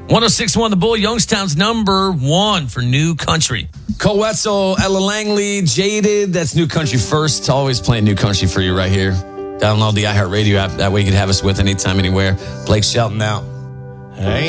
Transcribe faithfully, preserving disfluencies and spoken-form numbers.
one oh six point one The Bull, Youngstown's number one for New Country. Cole Wetzel, Ella Langley, Jaded. That's New Country first. Always playing New Country for you right here. Download the iHeartRadio app. That way you can have us with anytime, anywhere. Blake Shelton out. Hey.